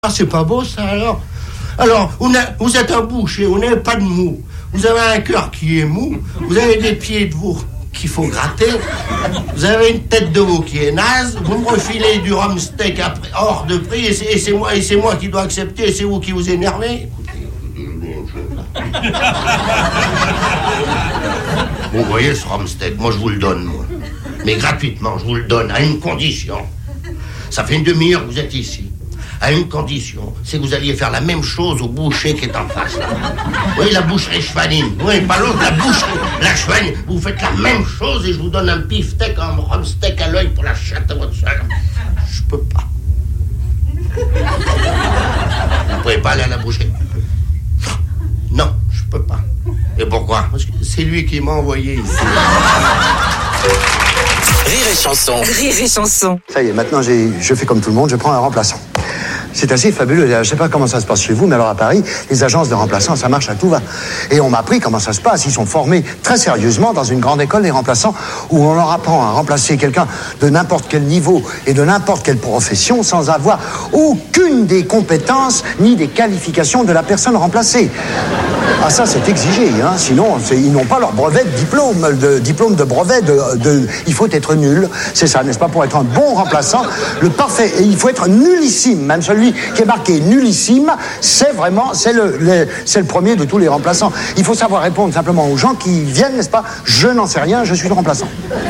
Ah, c'est pas beau ça alors. Alors, vous êtes un boucher, vous n'avez pas de mou. Vous avez un cœur qui est mou, vous avez des pieds de veau qu'il faut gratter, vous avez une tête de veau qui est naze, vous me refilez du rhum steak hors de prix et c'est moi qui dois accepter et c'est vous qui vous énervez. Vous voyez ce rhum steak, moi je vous le donne, moi. Mais gratuitement, je vous le donne, à une condition. Ça fait une demi-heure que vous êtes ici. À une condition, c'est que vous alliez faire la même chose au boucher qui est en face. Là. Oui, la boucherie chevaline. Oui, pas l'autre, la boucherie, la chevaline. Vous faites la même chose et je vous donne un beefsteak, un rhum steak à l'œil pour la chatte à votre soeur. Je peux pas. Vous pouvez pas aller à la boucherie? Non, je peux pas. Et pourquoi? Parce que c'est lui qui m'a envoyé ici. Rire et chanson. Rire et chanson. Ça y est, maintenant je fais comme tout le monde, je prends un remplaçant. C'est assez fabuleux. Je ne sais pas comment ça se passe chez vous, mais alors à Paris, les agences de remplaçants, ça marche à tout va. Et on m'a appris comment ça se passe. Ils sont formés très sérieusement dans une grande école des remplaçants où on leur apprend à remplacer quelqu'un de n'importe quel niveau et de n'importe quelle profession sans avoir aucune des compétences ni des qualifications de la personne remplacée. Ah ça, c'est exigé, hein. Sinon, ils n'ont pas leur brevet de diplôme de brevet il faut être nul, c'est ça, n'est-ce pas, pour être un bon remplaçant, le parfait, et il faut être nullissime, même celui qui est marqué nullissime, c'est le premier de tous les remplaçants. Il faut savoir répondre simplement aux gens qui viennent, n'est-ce pas, je n'en sais rien, je suis le remplaçant.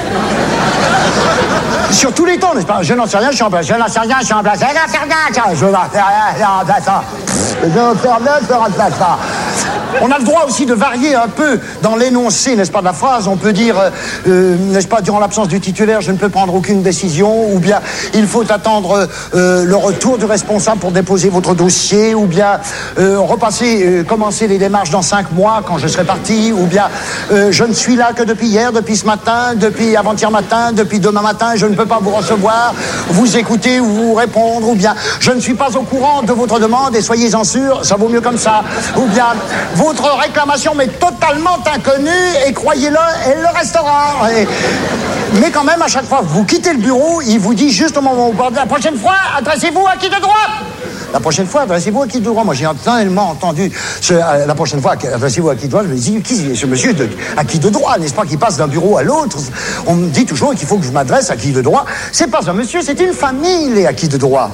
Sur tous les temps, n'est-ce pas? Je n'en sais rien, je suis remplaçant. Je n'en sais rien, je suis remplaçant. Je n'en sais rien, je n'en sais rien, je suis remplaçant. Je n'en sais rien, je suis remplaçant. On a le droit aussi de varier un peu dans l'énoncé, n'est-ce pas, de la phrase. On peut dire, n'est-ce pas, durant l'absence du titulaire, je ne peux prendre aucune décision, ou bien il faut attendre le retour du responsable pour déposer votre dossier, ou bien commencer les démarches dans 5 mois quand je serai parti, ou bien je ne suis là que depuis hier, depuis ce matin, depuis avant-hier matin, depuis demain matin, je ne peux pas vous recevoir, vous écouter ou vous répondre, ou bien je ne suis pas au courant de votre demande et soyez-en sûrs, ça vaut mieux comme ça, ou bien votre réclamation m'est totalement inconnue et croyez-le, elle le restera. Mais quand même, à chaque fois que vous quittez le bureau, il vous dit juste au moment où vous partez, la prochaine fois, adressez-vous à qui de droit? La prochaine fois, adressez-vous à qui de droit? Moi, j'ai tellement entendu la prochaine fois, adressez-vous à qui de droit. Je me dis, qui est ce monsieur à qui de droit, n'est-ce pas, qui passe d'un bureau à l'autre? On me dit toujours qu'il faut que je m'adresse à qui de droit. C'est pas un monsieur, c'est une famille, les acquis de droit.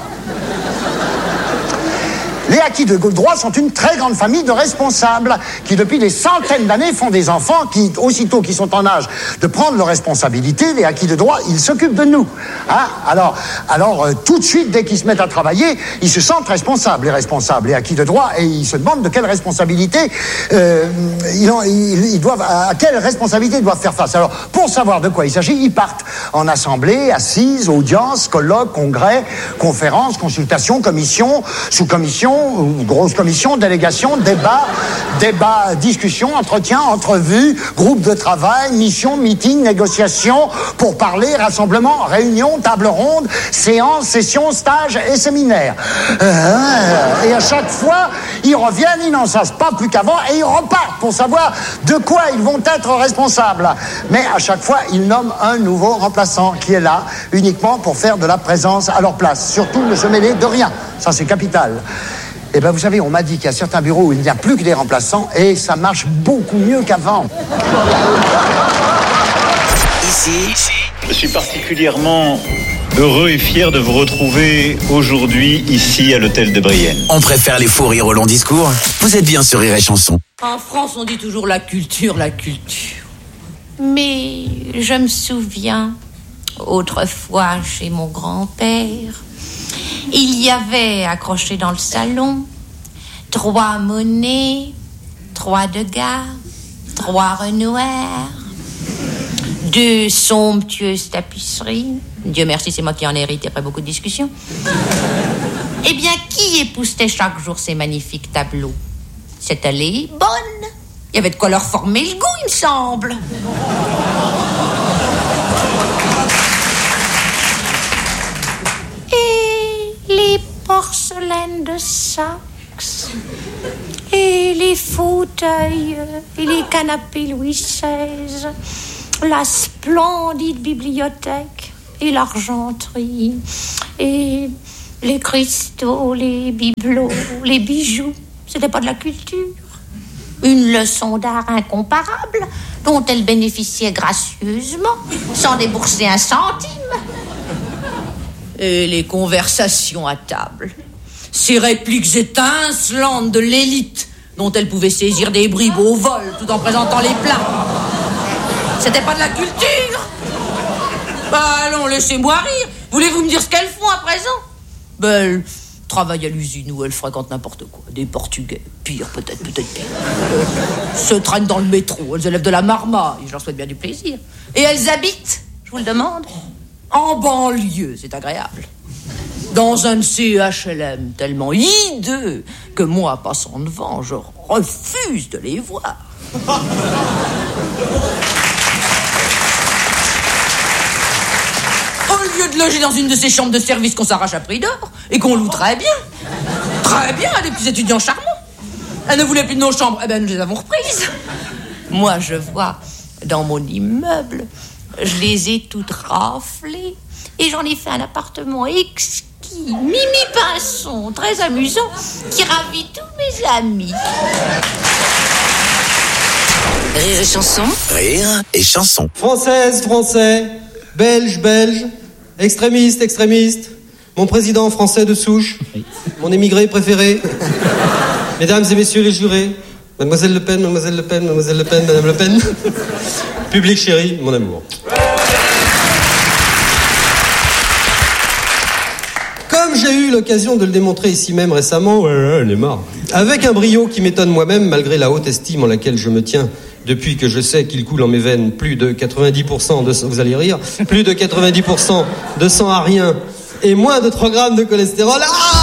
Les acquis de droit sont une très grande famille de responsables qui, depuis des centaines d'années, font des enfants qui, aussitôt qu'ils sont en âge de prendre leurs responsabilités, les acquis de droit, ils s'occupent de nous. Hein? Alors, tout de suite, dès qu'ils se mettent à travailler, ils se sentent responsables, les acquis de droit, et ils se demandent de quelle responsabilité à quelle responsabilité ils doivent faire face. Alors, pour savoir de quoi il s'agit, ils partent en assemblée, assises, audience, colloque, congrès, conférence, consultation, commission, sous-commission, grosse commission, délégation, débat, discussion, entretien, entrevue, groupe de travail, mission, meeting, négociation, pour parler, rassemblement, réunion, table ronde, séance, session, stage et séminaire. Et à chaque fois, ils reviennent, ils n'en savent pas plus qu'avant et ils repartent pour savoir de quoi ils vont être responsables. Mais à chaque fois, ils nomment un nouveau remplaçant qui est là uniquement pour faire de la présence à leur place. Surtout ne se mêler de rien. Ça, c'est capital. Eh bien, vous savez, on m'a dit qu'il y a certains bureaux où il n'y a plus que des remplaçants et ça marche beaucoup mieux qu'avant. Ici, je suis particulièrement heureux et fier de vous retrouver aujourd'hui ici à l'hôtel de Brienne. on préfère les fous rires au long discours. Vous êtes bien sur Rire et Chanson. En France, on dit toujours la culture. Mais je me souviens, autrefois, chez mon grand-père, il y avait accroché dans le salon 3 monnaies, 3 Degas, 3 Renoir, 2 somptueuses tapisseries. Dieu merci, c'est moi qui en ai hérité après beaucoup de discussions. Eh bien, qui époussetait chaque jour ces magnifiques tableaux? C'était les bonnes. Il y avait de quoi leur former le goût, il me semble. Les porcelaines de Saxe, et les fauteuils, et les canapés Louis XVI, la splendide bibliothèque, et l'argenterie, et Les cristaux, les bibelots, les bijoux, c'était pas de la culture. Une leçon d'art incomparable dont elle bénéficiait gracieusement, sans débourser un centime. Et les conversations à table, ces répliques étincelantes de l'élite dont elle pouvait saisir des bribes au vol tout en présentant les plats. C'était pas de la culture. Bah allons, laissez-moi rire. Voulez-vous me dire ce qu'elles font à présent? Elles travaillent à l'usine où elles fréquentent n'importe quoi. Des Portugais, pire peut-être pire. Se traînent dans le métro, elles élèvent de la marmaille, je leur souhaite bien du plaisir. Et elles habitent, je vous le demande, en banlieue, c'est agréable. Dans un de ces HLM tellement hideux que moi, passant devant, je refuse de les voir. Au lieu de loger dans une de ces chambres de service qu'on s'arrache à prix d'or et qu'on loue très bien à des petits étudiants charmants. Elles ne voulaient plus de nos chambres, nous les avons reprises. Moi, je vois, dans mon immeuble, je les ai toutes raflées et j'en ai fait un appartement exquis, Mimi Pinson, très amusant, qui ravit tous mes amis. Rire et chanson. Rire et chanson. Française, français, belge, extrémiste, mon président français de souche, mon émigré préféré, mesdames et messieurs les jurés, mademoiselle Le Pen, madame Le Pen, public chéri, mon amour. Comme j'ai eu l'occasion de le démontrer ici même récemment, elle est marre, avec un brio qui m'étonne moi-même malgré la haute estime en laquelle je me tiens depuis que je sais qu'il coule en mes veines plus de 90% de... Vous allez rire. Plus de 90% de sang arien et moins de 3 grammes de cholestérol.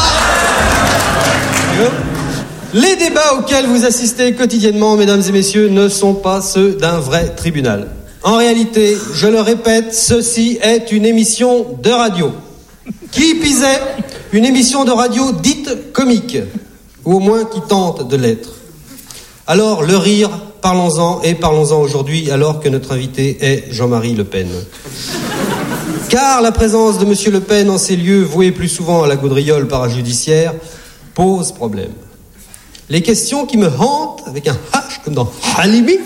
Les débats auxquels vous assistez quotidiennement, mesdames et messieurs, ne sont pas ceux d'un vrai tribunal. En réalité, je le répète, ceci est une émission de radio. Qui pisait, une émission de radio dite comique, ou au moins qui tente de l'être. Alors, le rire, parlons-en, et parlons-en aujourd'hui, alors que notre invité est Jean-Marie Le Pen. Car la présence de Monsieur Le Pen en ces lieux, voués plus souvent à la gaudriole parajudiciaire, pose problème. Les questions qui me hantent, avec un H comme dans Halimi,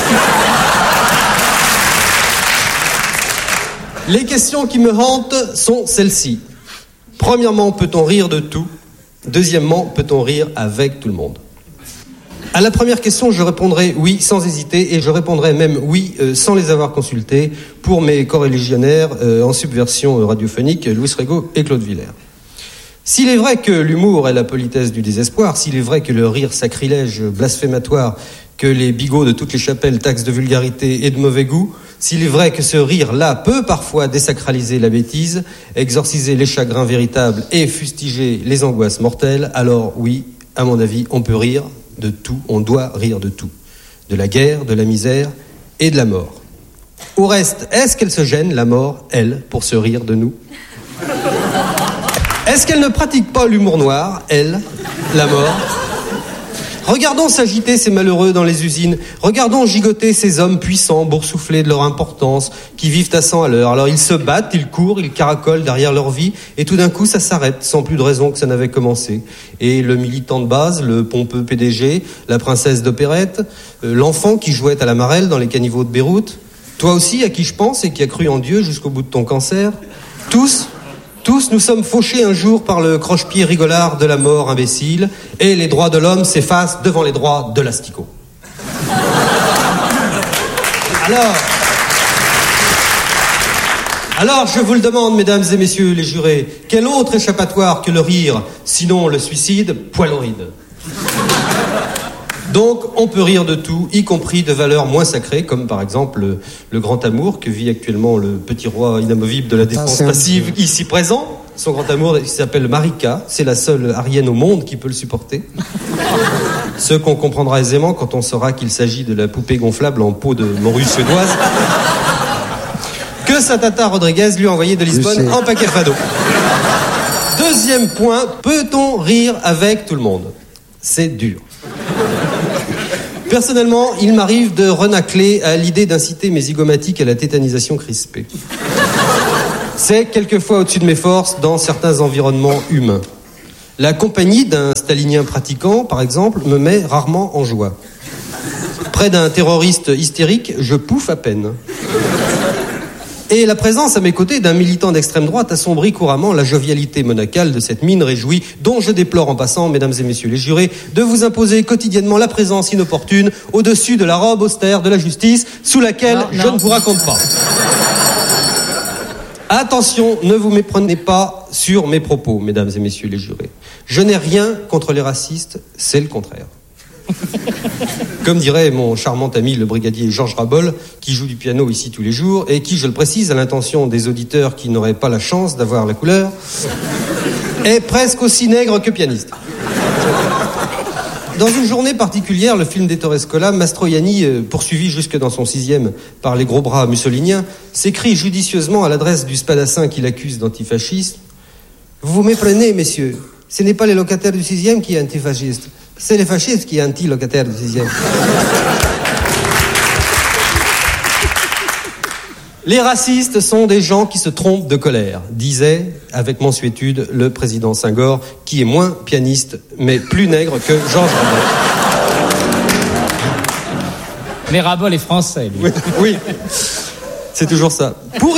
les questions qui me hantent sont celles-ci. Premièrement, peut-on rire de tout? Deuxièmement, peut-on rire avec tout le monde? À la première question, je répondrai oui sans hésiter et je répondrai même oui sans les avoir consultés pour mes corréligionnaires en subversion radiophonique, Louis Rego et Claude Villers. S'il est vrai que l'humour est la politesse du désespoir, s'il est vrai que le rire sacrilège blasphématoire que les bigots de toutes les chapelles taxent de vulgarité et de mauvais goût, s'il est vrai que ce rire-là peut parfois désacraliser la bêtise, exorciser les chagrins véritables et fustiger les angoisses mortelles, alors oui, à mon avis, on peut rire de tout, on doit rire de tout. De la guerre, de la misère et de la mort. Au reste, est-ce qu'elle se gêne, la mort, elle, pour se rire de nous? Est-ce qu'elle ne pratique pas l'humour noir, elle, la mort? Regardons s'agiter ces malheureux dans les usines. Regardons gigoter ces hommes puissants, boursouflés de leur importance, qui vivent à 100 à l'heure. Alors ils se battent, ils courent, ils caracolent derrière leur vie, et tout d'un coup ça s'arrête, sans plus de raison que ça n'avait commencé. Et le militant de base, le pompeux PDG, la princesse d'opérette, l'enfant qui jouait à la marelle dans les caniveaux de Beyrouth, toi aussi à qui je pense et qui a cru en Dieu jusqu'au bout de ton cancer, tous nous sommes fauchés un jour par le croche-pied rigolard de la mort imbécile et les droits de l'homme s'effacent devant les droits de l'asticot. Alors, je vous le demande, mesdames et messieurs les jurés, quel autre échappatoire que le rire, sinon le suicide, poiloride? Donc, on peut rire de tout, y compris de valeurs moins sacrées, comme par exemple le grand amour que vit actuellement le petit roi inamovible de la défense passive, ici présent. Son grand amour, il s'appelle Marika. C'est la seule arienne au monde qui peut le supporter. Ce qu'on comprendra aisément quand on saura qu'il s'agit de la poupée gonflable en peau de morue suédoise que sa tata Rodriguez lui a envoyé de Lisbonne en paquet fado. Deuxième point, peut-on rire avec tout le monde? C'est dur. Personnellement, il m'arrive de renacler à l'idée d'inciter mes zygomatiques à la tétanisation crispée. C'est quelquefois au-dessus de mes forces dans certains environnements humains. La compagnie d'un stalinien pratiquant, par exemple, me met rarement en joie. Près d'un terroriste hystérique, je pouffe à peine. Et la présence à mes côtés d'un militant d'extrême droite assombrit couramment la jovialité monacale de cette mine réjouie, dont je déplore en passant, mesdames et messieurs les jurés, de vous imposer quotidiennement la présence inopportune au-dessus de la robe austère de la justice, sous laquelle je ne vous raconte pas. Attention, ne vous méprenez pas sur mes propos, mesdames et messieurs les jurés. Je n'ai rien contre les racistes, c'est le contraire. Comme dirait mon charmant ami le brigadier Georges Rabol, qui joue du piano ici tous les jours, et qui, je le précise, à l'intention des auditeurs qui n'auraient pas la chance d'avoir la couleur, est presque aussi nègre que pianiste. Dans une journée particulière, le film d'Ettore Scola, Mastroianni, poursuivi jusque dans son 6e par les gros bras mussoliniens, s'écrie judicieusement à l'adresse du spadassin qui l'accuse d'antifascisme. « Vous vous méprenez, messieurs. Ce n'est pas les locataires du 6e qui est antifasciste. C'est les fascistes qui est anti-locataire du 6e. » Les racistes sont des gens qui se trompent de colère, disait, avec mansuétude, le président Senghor, qui est moins pianiste, mais plus nègre que Georges Rabol. Mais Rabol est français, lui. Oui, c'est toujours ça.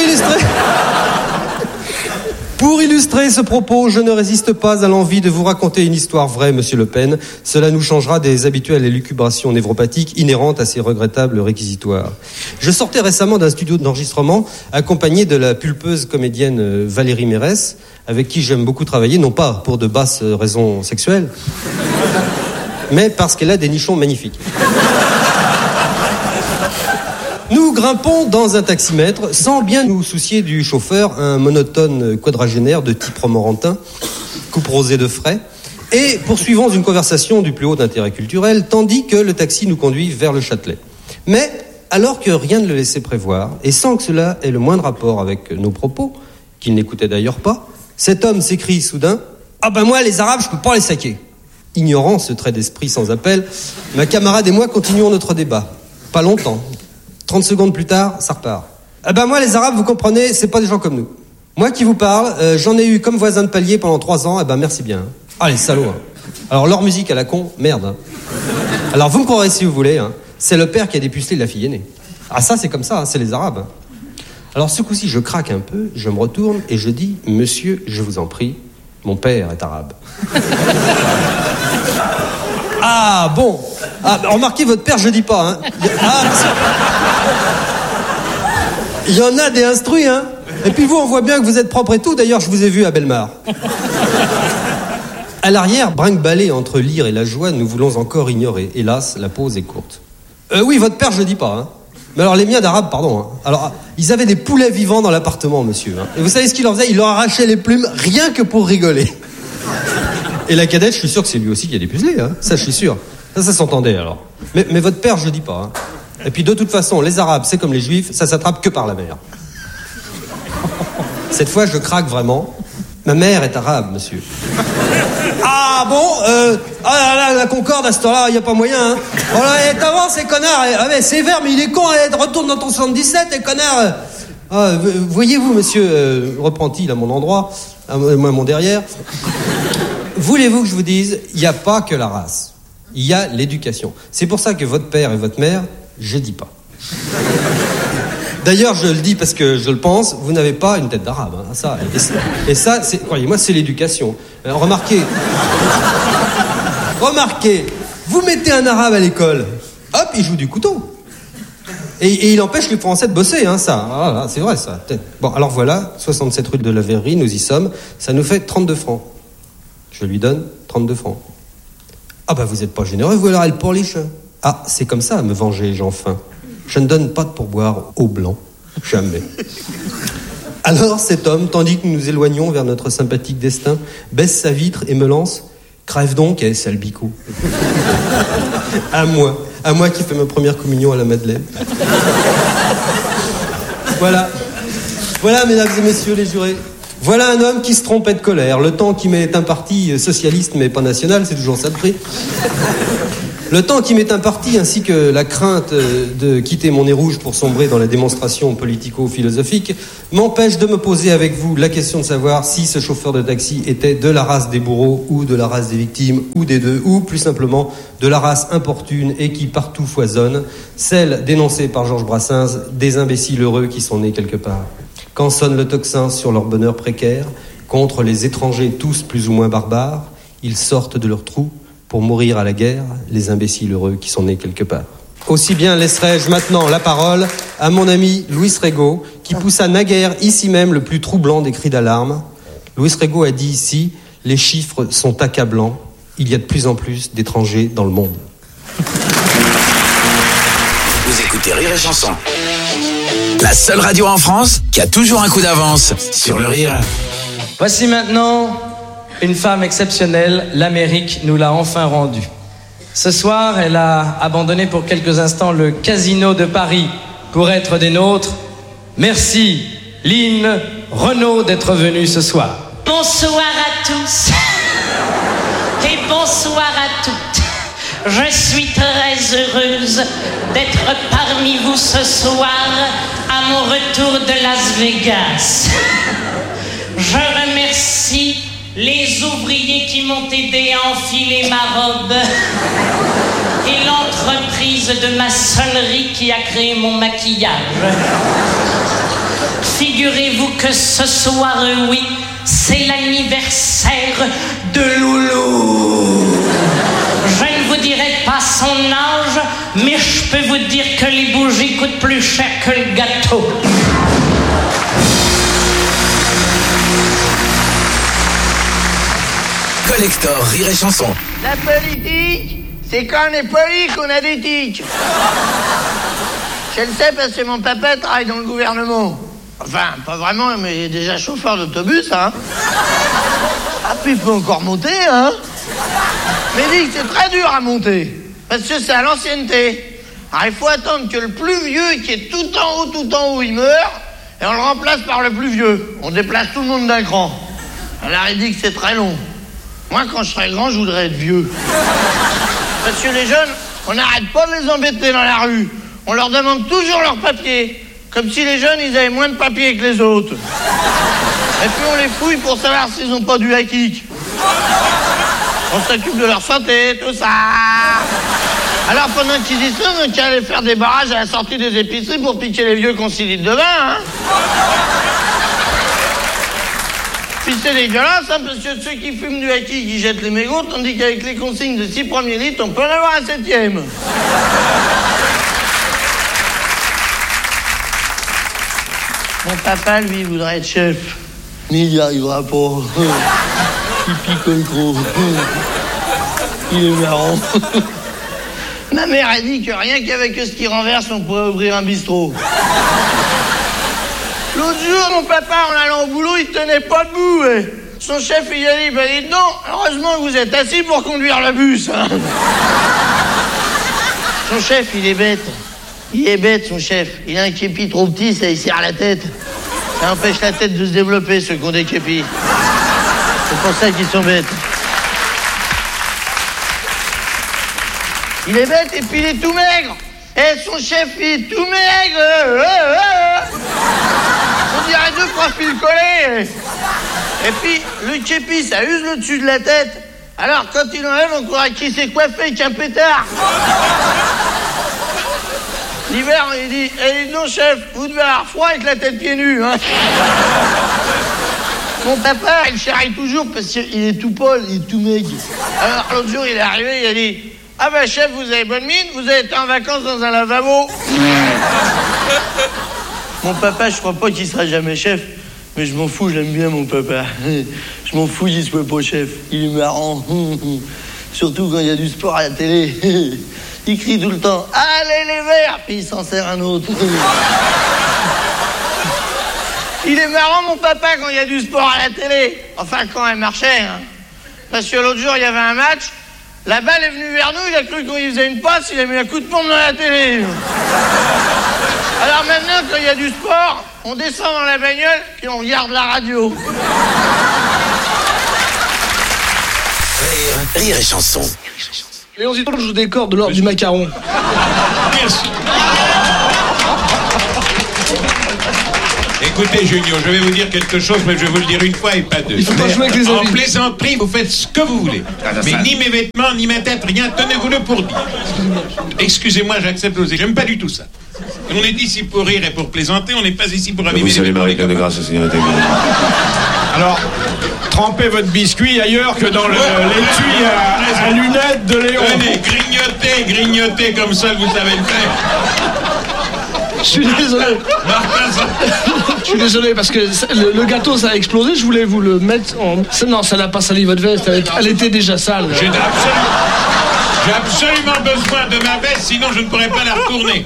Pour illustrer ce propos, je ne résiste pas à l'envie de vous raconter une histoire vraie, monsieur Le Pen. Cela nous changera des habituelles élucubrations névropathiques inhérentes à ces regrettables réquisitoires. Je sortais récemment d'un studio d'enregistrement accompagné de la pulpeuse comédienne Valérie Mérès, avec qui j'aime beaucoup travailler, non pas pour de basses raisons sexuelles, mais parce qu'elle a des nichons magnifiques. Nous grimpons dans un taximètre sans bien nous soucier du chauffeur, un monotone quadragénaire de type romorantin, coupe rosée de frais, et poursuivons une conversation du plus haut d'intérêt culturel, tandis que le taxi nous conduit vers le Châtelet. Mais, alors que rien ne le laissait prévoir, et sans que cela ait le moindre rapport avec nos propos, qu'il n'écoutait d'ailleurs pas, cet homme s'écrie soudain « Ah ben moi, les Arabes, je peux pas les saquer !» Ignorant ce trait d'esprit sans appel, ma camarade et moi continuons notre débat. Pas longtemps. 30 secondes plus tard, ça repart. Eh ben moi, les Arabes, vous comprenez, c'est pas des gens comme nous. Moi qui vous parle, j'en ai eu comme voisin de palier pendant 3 ans, eh ben merci bien. Ah, les salauds. Hein. Alors, leur musique à la con, merde. Hein. Alors, vous me croirez si vous voulez, hein, c'est le père qui a dépucelé la fille aînée. Ah, ça, c'est comme ça, hein, c'est les Arabes. Hein. Alors, ce coup-ci, je craque un peu, je me retourne et je dis, monsieur, je vous en prie, mon père est arabe. Ah, bon. Ah, remarquez, votre père, je dis pas, hein. Il y en a des instruits, hein. Et puis vous, on voit bien que vous êtes propre et tout. D'ailleurs, je vous ai vu à Bellemare. À l'arrière, brinque-ballé entre l'ire et la joie, nous voulons encore ignorer. Hélas, la pause est courte. Oui, votre père, je dis pas, hein. Mais alors, les miens d'arabe, pardon. Hein. Alors, ils avaient des poulets vivants dans l'appartement, monsieur. Hein. Et vous savez ce qu'il leur faisait ? Il leur arrachait les plumes rien que pour rigoler. Et la cadette, je suis sûr que c'est lui aussi qui a dépucelé, hein. Ça, je suis sûr. Ça s'entendait, alors. Mais votre père, je dis pas, hein. Et puis, de toute façon, les Arabes, c'est comme les Juifs, ça s'attrape que par la mer. Cette fois, je craque vraiment. Ma mère est arabe, monsieur. Ah bon, la Concorde, à ce temps-là, il n'y a pas moyen, hein. Oh là, t'avances, ces connards. Ah, mais c'est vert, mais il est con, retourne dans ton 77, les connards. Ah, voyez-vous, monsieur, reprend-il à mon endroit, à mon derrière. Voulez-vous que je vous dise, il n'y a pas que la race. Il y a l'éducation. C'est pour ça que votre père et votre mère, je dis pas. D'ailleurs, je le dis parce que je le pense, vous n'avez pas une tête d'arabe. Hein, ça, et ça, croyez-moi, c'est l'éducation. Remarquez, vous mettez un arabe à l'école, hop, il joue du couteau. Et il empêche les Français de bosser, hein, ça. Ah, c'est vrai, ça. Bon, alors voilà, 67 rue de la Verrerie, nous y sommes. Ça nous fait 32 francs. Je lui donne 32 francs. Ah bah vous êtes pas généreux, vous alors elle porliche. Ah, c'est comme ça à me venger, j'en fin. Je ne donne pas de pourboire aux blancs. Jamais. Alors cet homme, tandis que nous nous éloignons vers notre sympathique destin, baisse sa vitre et me lance « Crève donc, sale bicot !» À moi qui fais ma première communion à la Madeleine. Voilà, mesdames et messieurs les jurés. Voilà un homme qui se trompait de colère. Le temps qui m'est un parti socialiste mais pas national, c'est toujours ça le prix. Le temps qui m'est imparti, ainsi que la crainte de quitter mon nez rouge pour sombrer dans la démonstration politico-philosophique, m'empêche de me poser avec vous la question de savoir si ce chauffeur de taxi était de la race des bourreaux ou de la race des victimes, ou des deux, ou plus simplement de la race importune et qui partout foisonne, celle dénoncée par Georges Brassens, des imbéciles heureux qui sont nés quelque part. Quand sonne le tocsin sur leur bonheur précaire, contre les étrangers tous plus ou moins barbares, ils sortent de leur trou pour mourir à la guerre, les imbéciles heureux qui sont nés quelque part. Aussi bien laisserai-je maintenant la parole à mon ami Louis Rego, qui poussa naguère ici même le plus troublant des cris d'alarme. Louis Rego a dit ici, les chiffres sont accablants, il y a de plus en plus d'étrangers dans le monde. Vous écoutez Rire et Chanson. La seule radio en France qui a toujours un coup d'avance sur le rire. Voici maintenant une femme exceptionnelle, l'Amérique nous l'a enfin rendue. Ce soir, elle a abandonné pour quelques instants le casino de Paris pour être des nôtres. Merci, Lynn Renaud, d'être venue ce soir. Bonsoir à tous et bonsoir à toutes. Je suis très heureuse d'être parmi vous ce soir à mon retour de Las Vegas. Je remercie les ouvriers qui m'ont aidé à enfiler ma robe et l'entreprise de maçonnerie qui a créé mon maquillage. Figurez-vous que ce soir, oui, c'est l'anniversaire de Loulou. Je ne vous dirai pas son âge, mais je peux vous dire que les bougies coûtent plus cher que le gâteau. Collector Rire et Chanson. La politique, c'est quand on est poli qu'on a des tics. Je le sais parce que mon papa travaille dans le gouvernement. Enfin, pas vraiment, mais il est déjà chauffeur d'autobus, hein. Ah, puis il peut encore monter, hein. Mais dit que c'est très dur à monter, parce que c'est à l'ancienneté. Alors il faut attendre que le plus vieux, qui est tout en haut, il meure, et on le remplace par le plus vieux. On déplace tout le monde d'un cran. Alors il dit que c'est très long. Moi, quand je serai grand, je voudrais être vieux. Parce que les jeunes, on n'arrête pas de les embêter dans la rue. On leur demande toujours leurs papiers. Comme si les jeunes, ils avaient moins de papiers que les autres. Et puis on les fouille pour savoir s'ils n'ont pas du high-kick. On s'occupe de leur santé, tout ça. Alors pendant qu'ils y sont, on allait faire des barrages à la sortie des épiceries pour piquer les vieux qu'on 6 litres de vin, hein. Puis c'est dégueulasse, hein, parce que ceux qui fument du haki, ils jettent les mégots, tandis qu'avec les consignes de 6 premiers litres, on peut en avoir un 7e. Mon papa, lui, voudrait être chef. Mais il n'y arrivera pas. Il picole trop. Il est marrant. Ma mère a dit que rien qu'avec ce qui renverse, on pourrait ouvrir un bistrot. L'autre jour, mon papa, en allant au boulot, il tenait pas debout. Son chef, il a dit, dites donc, heureusement que vous êtes assis pour conduire le bus. Hein. Son chef, il est bête. Il est bête, son chef. Il a un képi trop petit, ça il serre la tête. Ça empêche la tête de se développer, ceux qui ont des képis. C'est pour ça qu'ils sont bêtes. Il est bête et puis il est tout maigre. Et son chef, il est tout maigre. On dirait 2 profils collés. Et puis, le képi, ça use le dessus de la tête. Alors, quand il enlève, on croirait qu'il s'est coiffé avec un pétard. L'hiver, il dit, non, chef, vous devez avoir froid avec la tête pieds nus, hein. Mon papa, il charrie toujours parce qu'il est tout pâle, il est tout maigre. Alors, l'autre jour, il est arrivé, il a dit, ah ben, chef, vous avez bonne mine, vous avez été en vacances dans un lavabo. Mon papa, je crois pas qu'il sera jamais chef, mais je m'en fous, j'aime bien mon papa. Je m'en fous qu'il soit pas chef, il est marrant. Surtout quand il y a du sport à la télé. Il crie tout le temps, allez les verts, puis il s'en sert un autre. Il est marrant mon papa quand il y a du sport à la télé. Enfin, quand elle marchait, hein. Parce que l'autre jour, il y avait un match, la balle est venue vers nous, il a cru qu'on lui faisait une passe, il a mis un coup de pompe dans la télé. Alors maintenant, quand il y a du sport, on descend dans la bagnole, puis on regarde la radio. Rire et Chanson. Léon Zitrone joue des cordes de l'ordre du macaron. Merci. Écoutez, Junio, je vais vous dire quelque chose, mais je vais vous le dire une fois et pas deux. Il faut pas jouer avec les en amis. plaisanterie, vous faites ce que vous voulez. Mais ni mes vêtements, ni ma tête, rien, tenez-vous-le pour dit. Excusez-moi, j'accepte vos excuses. J'aime pas du tout ça. On est ici pour rire et pour plaisanter, on n'est pas ici pour amuser. Vous savez, Marie-Claude de Grâce, Seigneur. Alors, trempez votre biscuit ailleurs que dans l'étui à lunettes de Léon. Venez, grignotez comme ça, vous savez le faire. Je suis désolé. Je suis désolé parce que le gâteau ça a explosé. Je voulais vous le mettre en. Non, ça n'a pas sali votre veste. Elle était déjà sale. J'ai absolument besoin de ma veste, sinon je ne pourrais pas la retourner.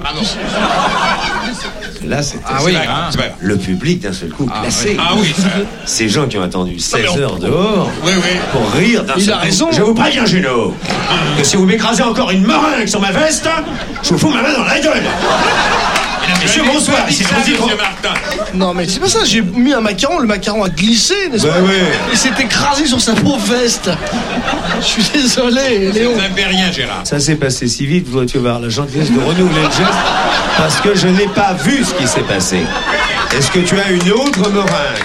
Là, c'était le public d'un seul coup classé. Ah oui. Ces gens qui ont attendu 16 heures dehors pour rire d'un seul coup. Il a raison. Je vous préviens, Juno, que si vous m'écrasez encore une meringue sur ma veste, je vous fous ma main dans la gueule. Monsieur, bonsoir, ici Monsieur Martin. Non, mais c'est pas ça, j'ai mis un macaron, le macaron a glissé, n'est-ce pas? Il s'est écrasé sur sa pauvre veste. Je suis désolé, Léon. Vous n'avez rien, Gérard. Ça s'est passé si vite, vous dois avoir la gentillesse de renouveler le geste, parce que je n'ai pas vu ce qui s'est passé. Est-ce que tu as une autre meringue?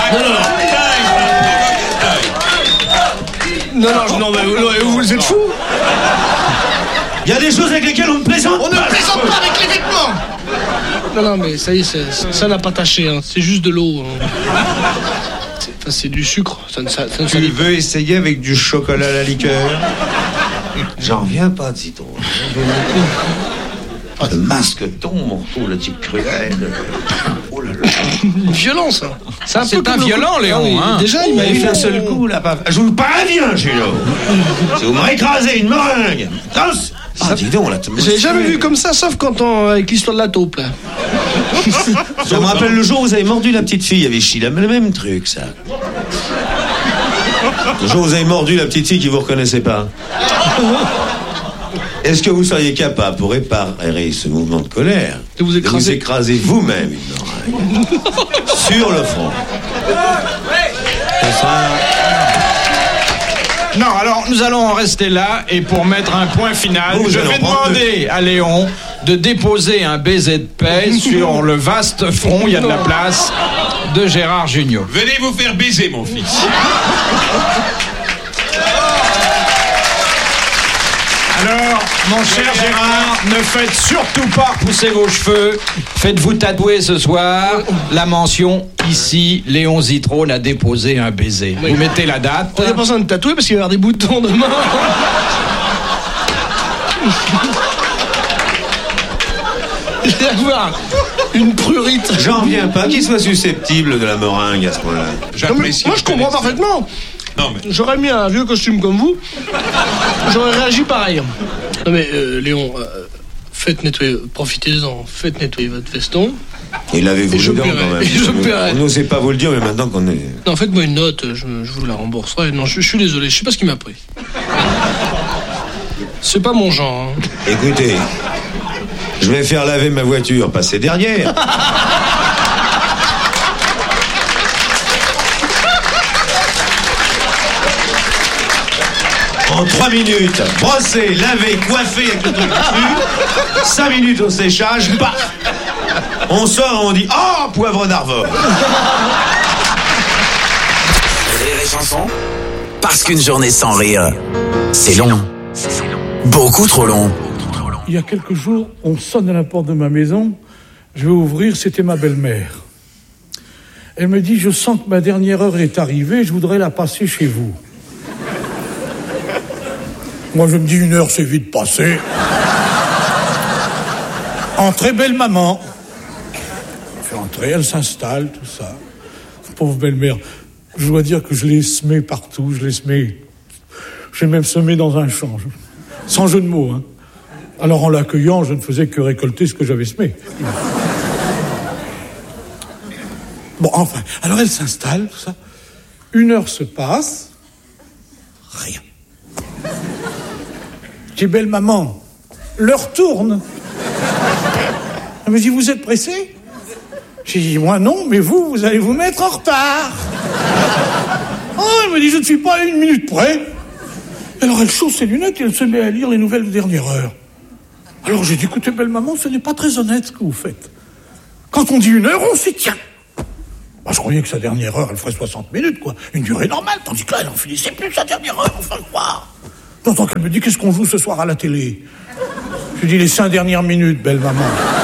Non, mais vous êtes fous? Il y a des choses avec lesquelles on ne plaisante pas. On ne plaisante pas avec les vêtements. Non, mais ça y est, ça n'a pas taché, hein. C'est juste de l'eau. Hein. C'est du sucre. Ça ne tu veux essayer avec du chocolat à la liqueur? J'en reviens pas, Zitrone. Le masque tombe, mon retour, le type cruel. Oh là là. Violence, hein. C'est un violent, Léon. Hein. Déjà, il m'a fait un seul coup, là. Je vous préviens, Juno. Si vous m'écrasez une meringue. Dis donc, là. J'ai jamais vu comme ça, sauf quand avec l'histoire de la taupe, là. Ça me rappelle le jour où vous avez mordu la petite fille avec Sheila, mais le même truc, ça. Le jour où vous avez mordu la petite fille qui vous reconnaissait pas. Est-ce que vous seriez capable, pour réparer ce mouvement de colère, de vous écraser vous-même une meringue sur le front? Non, alors nous allons en rester là et pour mettre un point final, je vais demander à Léon de déposer un baiser de paix sur le vaste front, il y a de la place, de Gérard Jugnot. Venez vous faire baiser, mon fils. Alors, mon cher Gérard, ne faites surtout pas repousser vos cheveux. Faites-vous tatouer ce soir la mention ici, Léon Zitrone a déposé un baiser. Vous mettez la date. On n'a pas besoin de tatouer parce qu'il va y avoir des boutons demain. Il va y avoir une prurite. J'en reviens pas qu'il soit susceptible de la meringue à ce point-là. J'apprécie. Moi, je comprends parfaitement. Non, mais... J'aurais mis un vieux costume comme vous, j'aurais réagi pareil. Non mais Léon, faites nettoyer, profitez-en, faites nettoyer votre veston. Et lavez-vous les dents quand même. On n'osait pas vous le dire, mais maintenant qu'on est... Non, faites-moi une note, je vous la rembourserai. Non, je suis désolé, je sais pas ce qu'il m'a pris. C'est pas mon genre. Hein. Écoutez, je vais faire laver ma voiture, passer derrière. En 3 minutes, brosser, laver, coiffer avec le truc dessus. 5 minutes au séchage, paf. On sort, on dit « Oh, poivre d'Arvor !» Rire et chanson, parce qu'une journée sans rire, c'est long. Beaucoup trop long. Il y a quelques jours, on sonne à la porte de ma maison. Je vais ouvrir, c'était ma belle-mère. Elle me dit « Je sens que ma dernière heure est arrivée, je voudrais la passer chez vous. » Moi, je me dis, 1 heure, c'est vite passé. Entrez, belle maman. Je fais entrer, elle s'installe, tout ça. Pauvre belle-mère. Je dois dire que je l'ai semée partout, je l'ai semée. J'ai même semé dans un champ. Sans jeu de mots, hein. Alors, en l'accueillant, je ne faisais que récolter ce que j'avais semé. Bon, enfin, alors elle s'installe, tout ça. 1 heure se passe. Rien. Je dis, belle maman, l'heure tourne. Elle me dit, vous êtes pressée? J'ai dit, moi non, mais vous allez vous mettre en retard. Oh, elle me dit, je ne suis pas à 1 minute près. Alors elle chausse ses lunettes et elle se met à lire les nouvelles de dernière heure. Alors j'ai dit, écoutez, belle maman, ce n'est pas très honnête ce que vous faites. Quand on dit 1 heure, on s'y tient. Moi, je croyais que sa dernière heure, elle ferait 60 minutes, quoi. Une durée normale, tandis que là, elle en finissait plus sa dernière heure, enfin le croire. J'entends qu'elle me dit, qu'est-ce qu'on joue ce soir à la télé? Je lui dis, les 5 dernières minutes, belle maman.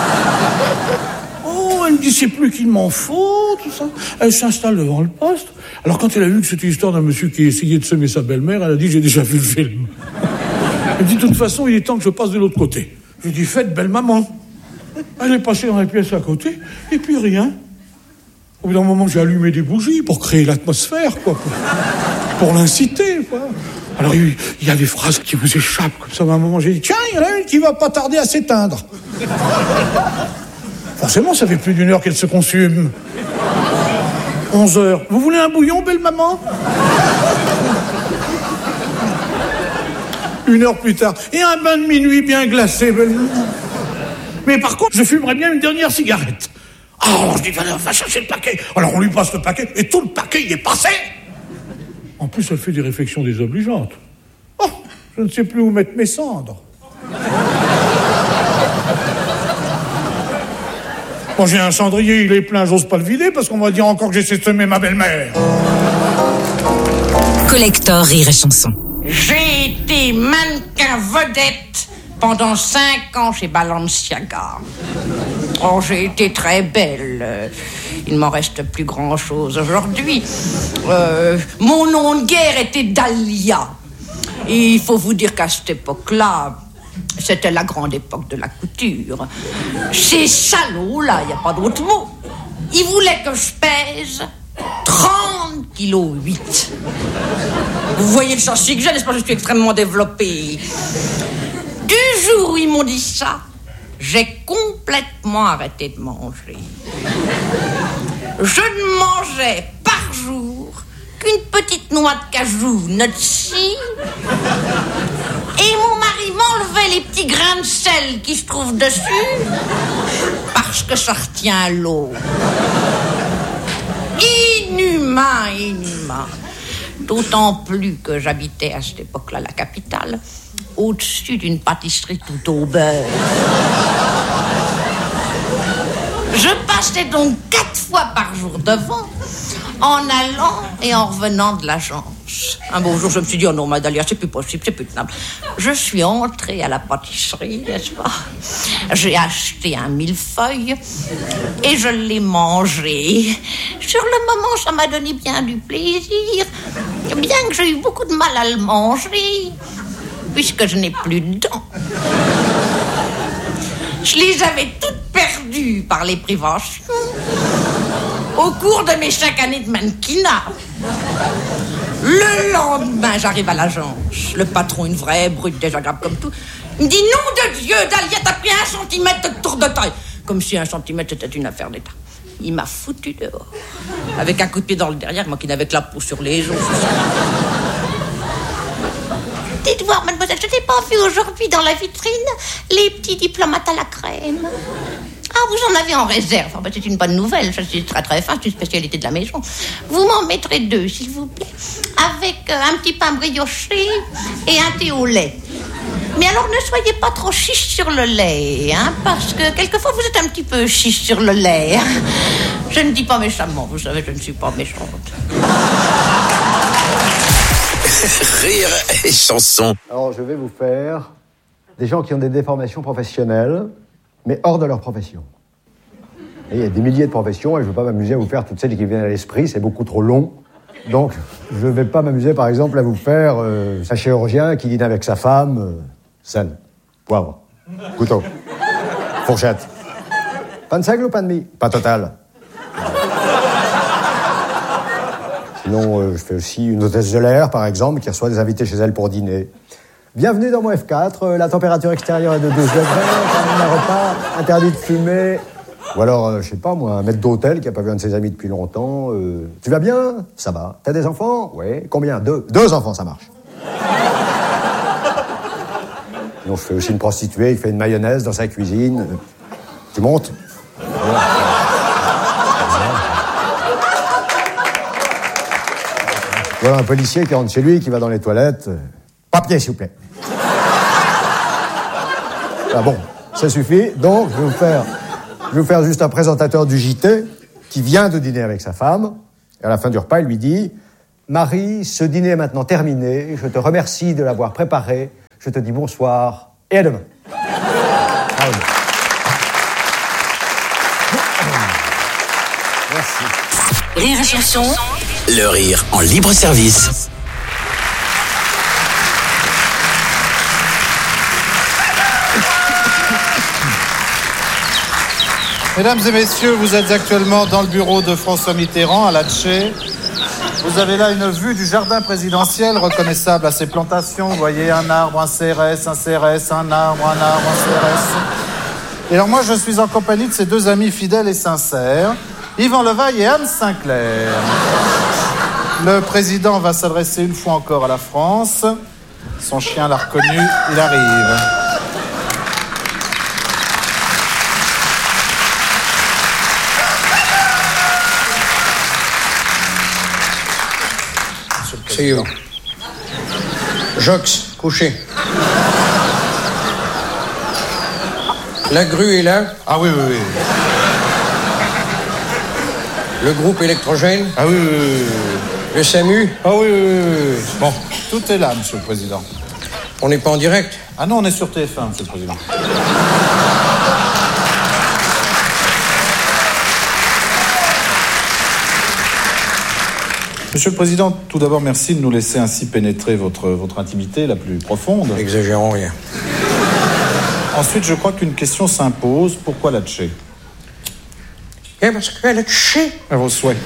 Oh, elle me dit, c'est plus qu'il m'en faut, tout ça. Elle s'installe devant le poste. Alors, quand elle a vu que c'était l'histoire d'un monsieur qui essayait de semer sa belle-mère, elle a dit, j'ai déjà vu le film. Elle me dit, de toute façon, il est temps que je passe de l'autre côté. Je lui dis, faites, belle maman. Elle est passée dans la pièce à côté, et puis rien. Au bout d'un moment, j'ai allumé des bougies pour créer l'atmosphère, quoi, pour l'inciter, quoi. Alors, il y a des phrases qui vous échappent, comme ça, à un moment, j'ai dit, tiens, il y en a une qui va pas tarder à s'éteindre. Forcément, ça fait plus d'1 heure qu'elle se consume. 11 heures. Vous voulez un bouillon, belle maman? 1 heure plus tard. Et un bain de minuit bien glacé, belle maman. Mais par contre, je fumerais bien une dernière cigarette. Alors, je dis, va chercher le paquet. Alors, on lui passe le paquet, et tout le paquet, il est passé. En plus, elle fait des réflexions désobligeantes. Oh, je ne sais plus où mettre mes cendres. Bon, j'ai un cendrier, il est plein, j'ose pas le vider, parce qu'on va dire encore que j'essaie de semer ma belle-mère. Collector Rire et Chanson. J'ai été mannequin vedette pendant 5 ans chez Balenciaga. Oh, j'ai été très belle. Il m'en reste plus grand-chose aujourd'hui. Mon nom de guerre était Dahlia. Et il faut vous dire qu'à cette époque-là, c'était la grande époque de la couture. Ces salauds-là, il n'y a pas d'autre mot. Ils voulaient que je pèse 30 kilos 8. Vous voyez le châssis que j'ai, n'est-ce pas? Je suis extrêmement développée. Du jour où ils m'ont dit ça, j'ai complètement arrêté de manger. Je ne mangeais par jour qu'une petite noix de cajou nutsi. Et mon mari m'enlevait les petits grains de sel qui se trouvent dessus parce que ça retient l'eau. Inhumain, inhumain. D'autant plus que j'habitais à cette époque-là la capitale, au-dessus d'une pâtisserie tout au beurre. Je passais donc 4 fois par jour devant, en allant et en revenant de l'agence. Un beau jour, je me suis dit, oh non, Madalia, c'est plus possible, c'est plus tenable. Je suis entrée à la pâtisserie, n'est-ce pas? J'ai acheté un millefeuille et je l'ai mangé. Sur le moment, ça m'a donné bien du plaisir, bien que j'ai eu beaucoup de mal à le manger, puisque je n'ai plus de dents. Je les avais toutes perdues par les privations au cours de mes 5 années de mannequinat. Le lendemain, j'arrive à l'agence. Le patron, une vraie brute désagréable comme tout, il me dit, nom de Dieu, Dahlia, t'as pris 1 centimètre de tour de taille. Comme si 1 centimètre, c'était une affaire d'État. Il m'a foutu dehors. Avec un coup de pied dans le derrière, moi qui n'avais que la peau sur les os. Dites voir, mademoiselle, je n'ai pas vu aujourd'hui dans la vitrine les petits diplomates à la crème. Ah, vous en avez en réserve. Oh, ben, c'est une bonne nouvelle, ça c'est très très fin, c'est une spécialité de la maison. Vous m'en mettrez 2, s'il vous plaît, avec un petit pain brioché et un thé au lait. Mais alors ne soyez pas trop chiche sur le lait, hein, parce que quelquefois vous êtes un petit peu chiche sur le lait. Je ne dis pas méchamment, vous savez, je ne suis pas méchante. Rire et Chanson. Alors je vais vous faire des gens qui ont des déformations professionnelles, mais hors de leur profession. Et il y a des milliers de professions et je ne veux pas m'amuser à vous faire toutes celles qui viennent à l'esprit, c'est beaucoup trop long. Donc je ne vais pas m'amuser par exemple à vous faire un chirurgien qui dîne avec sa femme, sel, poivre, couteau, fourchette. Pain de seigle ou pain de mie? Pas total. Sinon, je fais aussi une hôtesse de l'air, par exemple, qui reçoit des invités chez elle pour dîner. Bienvenue dans mon F4, la température extérieure est de 12 degrés, un repas, interdit de fumer. Ou alors, je sais pas moi, un maître d'hôtel qui a pas vu un de ses amis depuis longtemps. Tu vas bien? Ça va. T'as des enfants? Oui. Combien? 2. 2 enfants, ça marche. Sinon, je fais aussi une prostituée, il fait une mayonnaise dans sa cuisine. Tu montes? Voilà. Voilà un policier qui rentre chez lui, qui va dans les toilettes. Pas pied, s'il vous plaît. Ah bon, ça suffit. Donc, je vais vous faire juste un présentateur du JT qui vient de dîner avec sa femme. Et à la fin du repas, il lui dit « Marie, ce dîner est maintenant terminé. Je te remercie de l'avoir préparé. Je te dis bonsoir et à demain. » Merci. Rire et chanson. Le rire en libre service. Mesdames et messieurs, vous êtes actuellement dans le bureau de François Mitterrand à Latché. Vous avez là une vue du jardin présidentiel reconnaissable à ses plantations. Vous voyez un arbre, un CRS, un arbre, un CRS. Et alors moi, je suis en compagnie de ces deux amis fidèles et sincères, Yvan Levaille et Anne Sinclair. Le président va s'adresser une fois encore à la France. Son chien l'a reconnu, il arrive. C'est où? Jox, couché. La grue est là? Ah oui, oui, oui. Le groupe électrogène? Ah oui, oui, oui. Le SAMU? Ah oui, oui, oui, oui. Bon, tout est là, monsieur le président. On n'est pas en direct? Ah non, on est sur TF1, monsieur le président. Monsieur le Président, tout d'abord, merci de nous laisser ainsi pénétrer votre intimité la plus profonde. N'exagérons rien. Ensuite, je crois qu'une question s'impose. Pourquoi Latché? Eh, parce que Latché... À vos souhaits.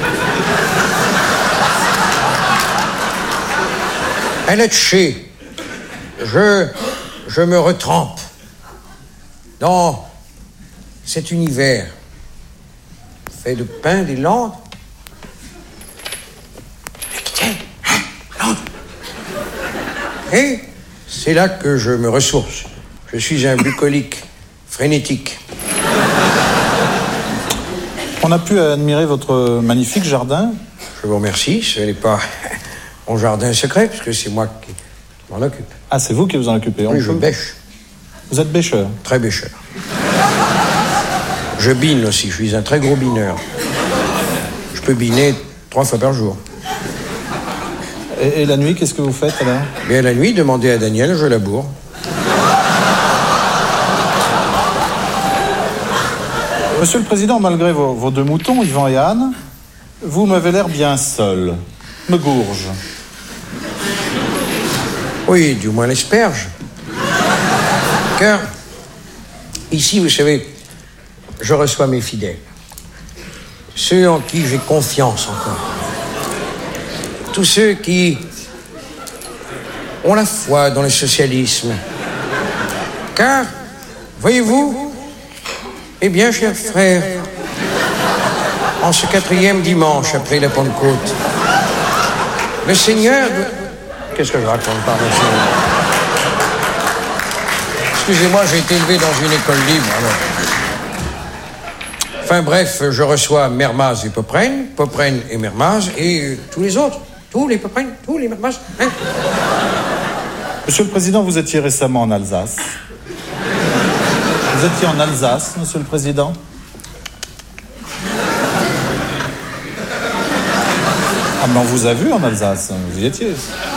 À Latché, je me retrempe dans cet univers fait de pain des Landes. Et c'est là que je me ressource. Je suis un bucolique frénétique. On a pu admirer votre magnifique jardin. Je vous remercie. Ce n'est pas mon jardin secret, puisque c'est moi qui m'en occupe. Ah, c'est vous qui vous en occupez? Oui, je bêche. Vous êtes bêcheur? Très bêcheur. Je bine aussi. Je suis un très gros bineur. Je peux biner 3 fois par jour. Et la nuit, qu'est-ce que vous faites alors? Bien, la nuit, demandez à Daniel, je laboure. Monsieur le Président, malgré vos deux moutons, Yvan et Anne, vous m'avez l'air bien seul. Me gourge. Oui, du moins l'asperge. Car, ici, vous savez, je reçois mes fidèles. Ceux en qui j'ai confiance encore. Tous ceux qui ont la foi dans le socialisme. Car, voyez-vous, eh bien, chers frères, en ce 4e dimanche après la Pentecôte, le Seigneur... Qu'est-ce que je raconte, pardon? Excusez-moi, j'ai été élevé dans une école libre, alors. Enfin bref, je reçois Mermaz et Popren et Mermaz et tous les autres. Tous les Popren, tous les Mermaz. Hein? Monsieur le Président, vous étiez récemment en Alsace. Vous étiez en Alsace, Monsieur le Président? Ah, mais on vous a vu en Alsace, vous y étiez.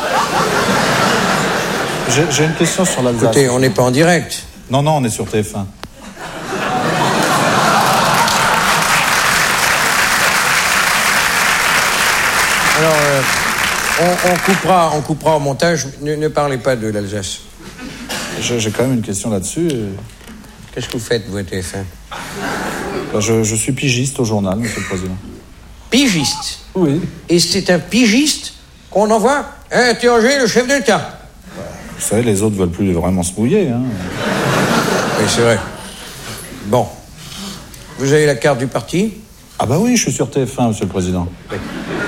J'ai une question sur l'Alsace. Écoutez, on n'est pas en direct. Non, on est sur TF1. Alors, on coupera au montage. Ne parlez pas de l'Alsace. J'ai quand même une question là-dessus. Qu'est-ce que vous faites, vous, à TF1? Je suis pigiste au journal, Monsieur le Président. Pigiste? Oui. Et c'est un pigiste qu'on envoie interroger le chef d'État? Vous savez, les autres veulent plus vraiment se mouiller, hein. Oui, c'est vrai. Bon. Vous avez la carte du parti? Ah bah oui, je suis sur TF1, Monsieur le Président. Oui.